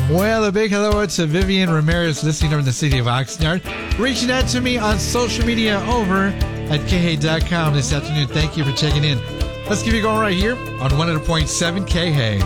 Well, a big hello to Vivian Ramirez listening over in the city of Oxnard. Reaching out to me on social media over at KHAY.com this afternoon. Thank you for checking in. Let's keep it going right here on 100.7 KHAY.